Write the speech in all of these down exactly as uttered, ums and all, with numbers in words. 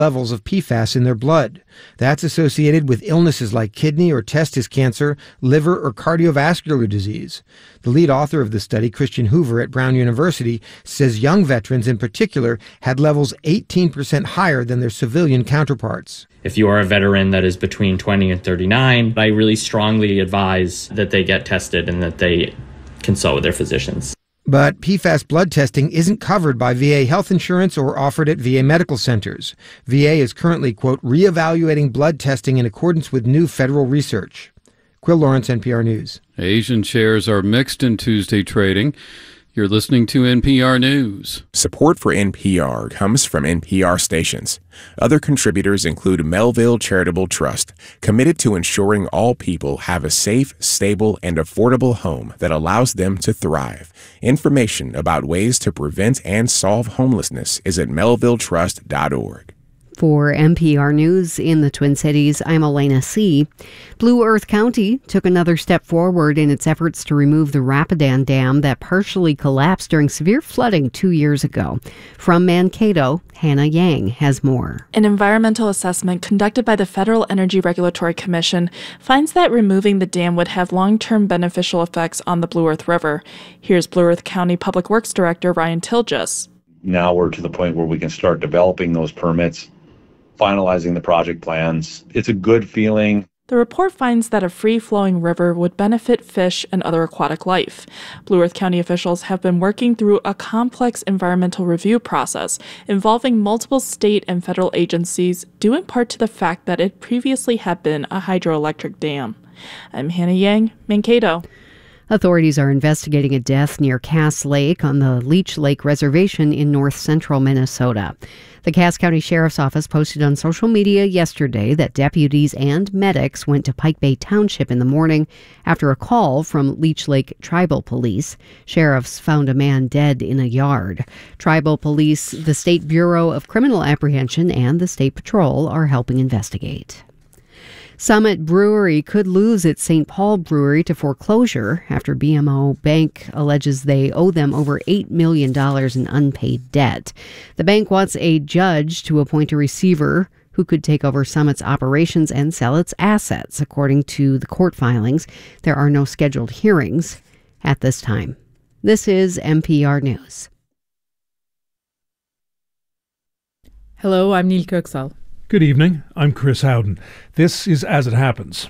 levels of P FAS in their blood. That's associated with illnesses like kidney or testis cancer, liver, or cardiovascular disease. The lead author of the study, Christian Hoover at Brown University, says young veterans in particular had levels eighteen percent higher than their civilian counterparts. If you are a veteran that is between twenty and thirty-nine, I really strongly advise that they get tested and that they consult with their physicians. But P FAS blood testing isn't covered by V A health insurance or offered at V A medical centers. V A is currently, quote, reevaluating blood testing in accordance with new federal research. Quill Lawrence, N P R News. Asian shares are mixed in Tuesday trading. You're listening to N P R News. Support for N P R comes from N P R stations. Other contributors include Melville Charitable Trust, committed to ensuring all people have a safe, stable, and affordable home that allows them to thrive. Information about ways to prevent and solve homelessness is at melville trust dot org. For N P R News in the Twin Cities, I'm Elena C. Blue Earth County took another step forward in its efforts to remove the Rapidan Dam that partially collapsed during severe flooding two years ago. From Mankato, Hannah Yang has more. An environmental assessment conducted by the Federal Energy Regulatory Commission finds that removing the dam would have long-term beneficial effects on the Blue Earth River. Here's Blue Earth County Public Works Director Ryan Tilges. Now we're to the point where we can start developing those permits, finalizing the project plans. It's a good feeling. The report finds that a free-flowing river would benefit fish and other aquatic life. Blue Earth County officials have been working through a complex environmental review process involving multiple state and federal agencies, due in part to the fact that it previously had been a hydroelectric dam. I'm Hannah Yang, Mankato. Authorities are investigating a death near Cass Lake on the Leech Lake Reservation in north-central Minnesota. The Cass County Sheriff's Office posted on social media yesterday that deputies and medics went to Pike Bay Township in the morning after a call from Leech Lake Tribal Police. Sheriffs found a man dead in a yard. Tribal Police, the State Bureau of Criminal Apprehension, and the State Patrol are helping investigate. Summit Brewery could lose its Saint Paul brewery to foreclosure after B M O Bank alleges they owe them over eight million dollars in unpaid debt. The bank wants a judge to appoint a receiver who could take over Summit's operations and sell its assets. According to the court filings, there are no scheduled hearings at this time. This is N P R News. Hello, I'm Neil Kirksall. Good evening. I'm Chris Howden. This is As It Happens.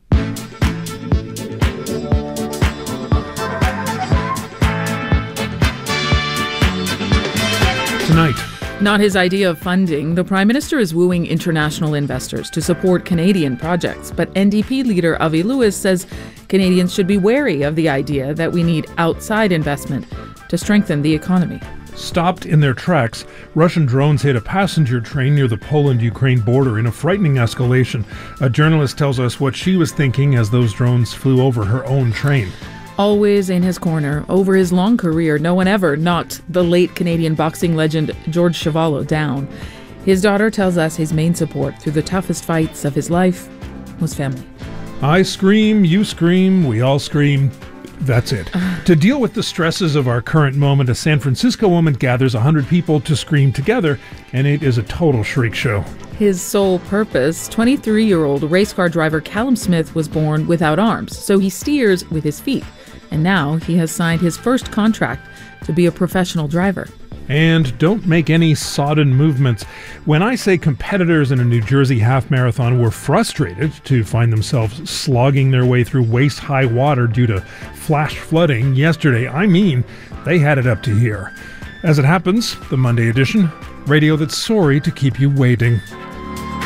Tonight. Not his idea of funding. The Prime Minister is wooing international investors to support Canadian projects, but N D P leader Avi Lewis says Canadians should be wary of the idea that we need outside investment to strengthen the economy. Stopped in their tracks, Russian drones hit a passenger train near the Poland-Ukraine border in a frightening escalation. A journalist tells us what she was thinking as those drones flew over her own train. Always in his corner, over his long career, no one ever knocked the late Canadian boxing legend George Chuvalo down. His daughter tells us his main support through the toughest fights of his life was family. I scream, you scream, we all scream. That's it. To deal with the stresses of our current moment, a San Francisco woman gathers one hundred people to scream together, and it is a total shriek show. His sole purpose, twenty-three-year-old race car driver Callum Smith was born without arms, so he steers with his feet. And now he has signed his first contract to be a professional driver. And don't make any sodden movements. When I say competitors in a New Jersey half marathon were frustrated to find themselves slogging their way through waist-high water due to flash flooding yesterday, I mean they had it up to here. As it happens, the Monday edition, radio that's sorry to keep you waiting.